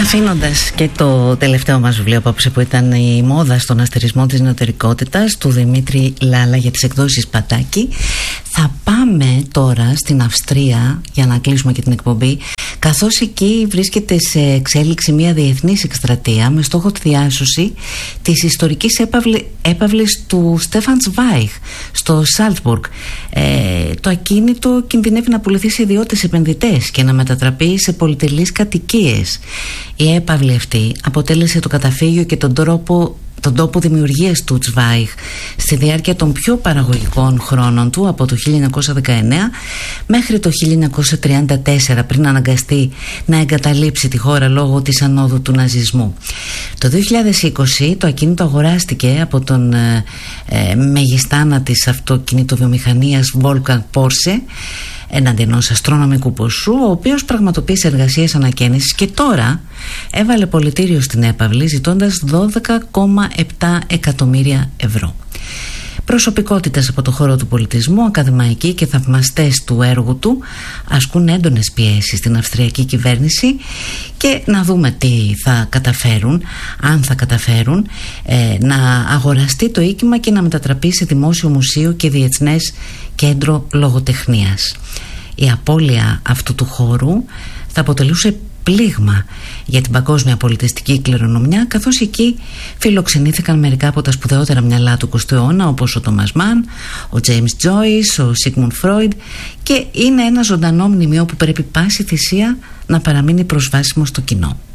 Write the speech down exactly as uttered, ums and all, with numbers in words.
Αφήνοντας και το τελευταίο μας βιβλίο απόψε, που ήταν η μόδα στον αστερισμό της νεωτερικότητας, του Δημήτρη Λάλα, για τις εκδόσεις Πατάκη, θα πάμε τώρα στην Αυστρία για να κλείσουμε και την εκπομπή, καθώς εκεί βρίσκεται σε εξέλιξη μια διεθνής εκστρατεία με στόχο τη διάσωση της ιστορικής έπαυλη, έπαυλης του Στέφαν Zweig στο Σάλτσμπουργκ. Ε, το ακίνητο κινδυνεύει να πουληθεί σε ιδιώτες επενδυτές και να μετατραπεί σε πολυτελείς κατοικίες. Η έπαυλη αυτή αποτέλεσε το καταφύγιο και τον τρόπο τον τόπο δημιουργίας του Zweig στη διάρκεια των πιο παραγωγικών χρόνων του, από το χίλια εννιακόσια δεκαεννέα μέχρι το χίλια εννιακόσια τριάντα τέσσερα, πριν αναγκαστεί να εγκαταλείψει τη χώρα λόγω της ανόδου του ναζισμού. Το δύο χιλιάδες είκοσι το ακίνητο αγοράστηκε από τον ε, ε, μεγιστάνα της αυτοκινητοβιομηχανίας Wolfgang Porsche έναντι ενός αστρονομικού ποσού, ο οποίος πραγματοποίησε εργασίες ανακαίνησης και τώρα έβαλε πολιτήριο στην έπαυλη ζητώντας δώδεκα κόμμα επτά εκατομμύρια ευρώ. Προσωπικότητες από το χώρο του πολιτισμού, ακαδημαϊκοί και θαυμαστές του έργου του ασκούν έντονες πιέσεις στην αυστριακή κυβέρνηση, και να δούμε τι θα καταφέρουν, αν θα καταφέρουν ε, να αγοραστεί το οίκημα και να μετατραπεί σε δημόσιο μουσείο και διεθνές κέντρο λογοτεχνίας. Η απώλεια αυτού του χώρου θα αποτελούσε πλήγμα για την παγκόσμια πολιτιστική κληρονομιά, καθώς εκεί φιλοξενήθηκαν μερικά από τα σπουδαιότερα μυαλά του εικοστού αιώνα, όπως ο Τόμας Μαν, ο Τζέιμς Τζόις, ο Σίγμουντ Φρόιντ, και είναι ένα ζωντανό μνημείο που πρέπει πάση θυσία να παραμείνει προσβάσιμο στο κοινό.